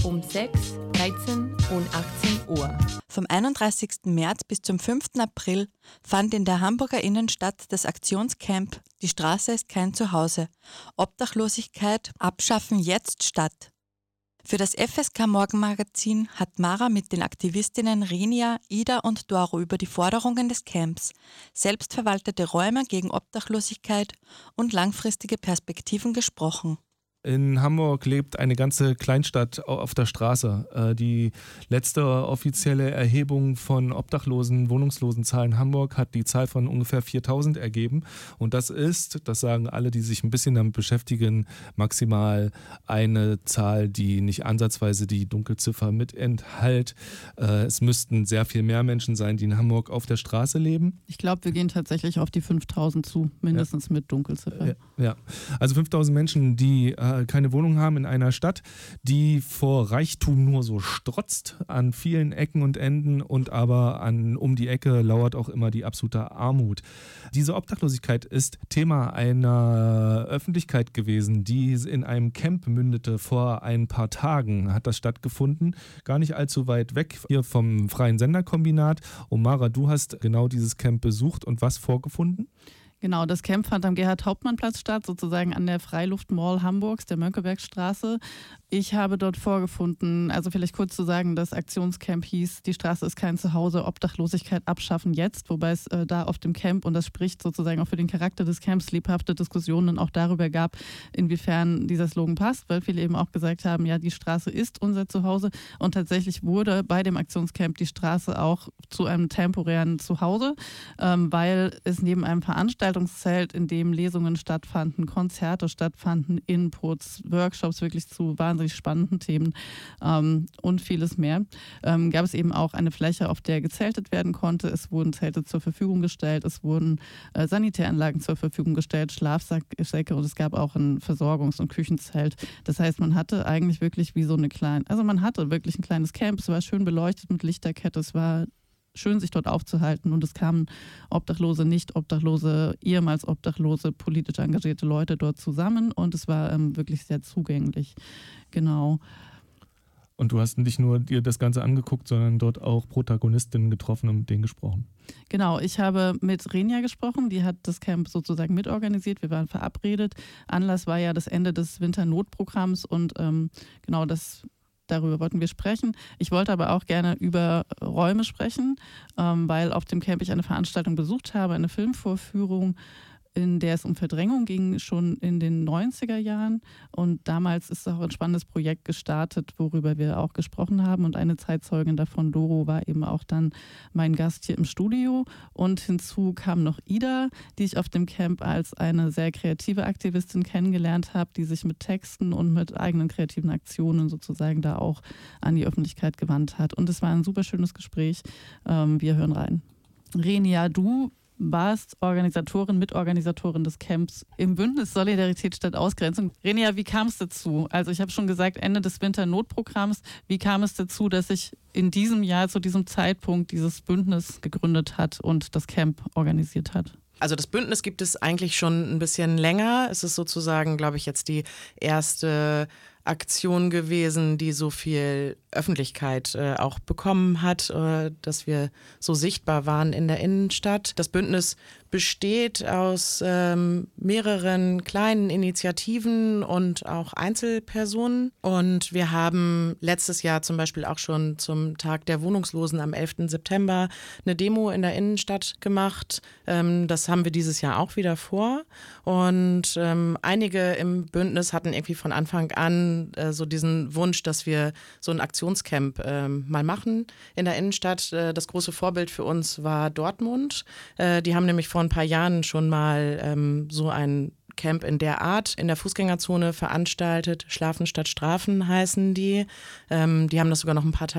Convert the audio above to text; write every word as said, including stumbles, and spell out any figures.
um sechs, dreizehn und achtzehn Uhr. Vom einunddreißigsten März bis zum fünften April fand in der Hamburger Innenstadt das Aktionscamp Die Straße ist kein Zuhause. Obdachlosigkeit abschaffen jetzt statt. Für das F S K Morgenmagazin hat Mara mit den Aktivistinnen Renia, Ida und Doro über die Forderungen des Camps, selbstverwaltete Räume gegen Obdachlosigkeit und langfristige Perspektiven gesprochen. In Hamburg lebt eine ganze Kleinstadt auf der Straße. Die letzte offizielle Erhebung von Obdachlosen, Wohnungslosenzahlen in Hamburg hat die Zahl von ungefähr viertausend ergeben. Und das ist, das sagen alle, die sich ein bisschen damit beschäftigen, maximal eine Zahl, die nicht ansatzweise die Dunkelziffer mit enthält. Es müssten sehr viel mehr Menschen sein, die in Hamburg auf der Straße leben. Ich glaube, wir gehen tatsächlich auf die fünftausend zu, mindestens ja. mit Dunkelziffer. Ja, ja. Also fünftausend Menschen, die äh, keine Wohnung haben in einer Stadt, die vor Reichtum nur so strotzt an vielen Ecken und Enden und aber an, um die Ecke lauert auch immer die absolute Armut. Diese Obdachlosigkeit ist Thema einer Öffentlichkeit gewesen, die in einem Camp mündete. Vor ein paar Tagen hat das stattgefunden, gar nicht allzu weit weg hier vom Freien Senderkombinat. Und Mara, du hast genau dieses Camp besucht und was vorgefunden? Genau, das Camp fand am Gerhard-Hauptmann-Platz statt, sozusagen an der Freiluft-Mall Hamburgs, der Mönckebergstraße. Ich habe dort vorgefunden, also vielleicht kurz zu sagen, das Aktionscamp hieß, die Straße ist kein Zuhause, Obdachlosigkeit abschaffen jetzt, wobei es äh, da auf dem Camp, und das spricht sozusagen auch für den Charakter des Camps, lebhafte Diskussionen auch darüber gab, inwiefern dieser Slogan passt, weil viele eben auch gesagt haben, ja, die Straße ist unser Zuhause, und tatsächlich wurde bei dem Aktionscamp die Straße auch zu einem temporären Zuhause, ähm, weil es neben einem Veranstaltungszelt, in dem Lesungen stattfanden, Konzerte stattfanden, Inputs, Workshops wirklich zu wahnsinnig spannenden Themen ähm, und vieles mehr, ähm, gab es eben auch eine Fläche, auf der gezeltet werden konnte. Es wurden Zelte zur Verfügung gestellt, es wurden äh, Sanitäranlagen zur Verfügung gestellt, Schlafsäcke, und es gab auch ein Versorgungs- und Küchenzelt. Das heißt, man hatte eigentlich wirklich wie so eine kleine, also man hatte wirklich ein kleines Camp, es war schön beleuchtet mit Lichterkette, es war schön, sich dort aufzuhalten, und es kamen Obdachlose, Nicht-Obdachlose, ehemals Obdachlose, politisch engagierte Leute dort zusammen, und es war ähm, wirklich sehr zugänglich. Genau. Und du hast nicht nur dir das Ganze angeguckt, sondern dort auch Protagonistinnen getroffen und mit denen gesprochen. Genau, ich habe mit Renia gesprochen, die hat das Camp sozusagen mitorganisiert, wir waren verabredet. Anlass war ja das Ende des Winternotprogramms, und ähm, genau das darüber wollten wir sprechen. Ich wollte aber auch gerne über Räume sprechen, ähm, weil auf dem Camp ich eine Veranstaltung besucht habe, eine Filmvorführung, in der es um Verdrängung ging, schon in den neunziger Jahren. Und damals ist auch ein spannendes Projekt gestartet, worüber wir auch gesprochen haben. Und eine Zeitzeugin davon, Doro, war eben auch dann mein Gast hier im Studio. Und hinzu kam noch Ida, die ich auf dem Camp als eine sehr kreative Aktivistin kennengelernt habe, die sich mit Texten und mit eigenen kreativen Aktionen sozusagen da auch an die Öffentlichkeit gewandt hat. Und es war ein super schönes Gespräch. Wir hören rein. Renia, du warst Organisatorin, Mitorganisatorin des Camps im Bündnis Solidarität statt Ausgrenzung. Renia, wie kam es dazu? Also ich habe schon gesagt, Ende des Winternotprogramms. Wie kam es dazu, dass sich in diesem Jahr zu diesem Zeitpunkt dieses Bündnis gegründet hat und das Camp organisiert hat? Also das Bündnis gibt es eigentlich schon ein bisschen länger. Es ist sozusagen, glaube ich, jetzt die erste Aktion gewesen, die so viel Öffentlichkeit äh, auch bekommen hat, äh, dass wir so sichtbar waren in der Innenstadt. Das Bündnis besteht aus ähm, mehreren kleinen Initiativen und auch Einzelpersonen. Und wir haben letztes Jahr zum Beispiel auch schon zum Tag der Wohnungslosen am elften September eine Demo in der Innenstadt gemacht. Ähm, das haben wir dieses Jahr auch wieder vor. Und ähm, einige im Bündnis hatten irgendwie von Anfang an äh, so diesen Wunsch, dass wir so ein Aktionscamp äh, mal machen in der Innenstadt. Äh, das große Vorbild für uns war Dortmund. Äh, die haben nämlich vor ein paar Jahren schon mal ähm, so ein Camp in der Art in der Fußgängerzone veranstaltet. Schlafen statt Strafen heißen die. Ähm, die haben das sogar noch ein paar Tage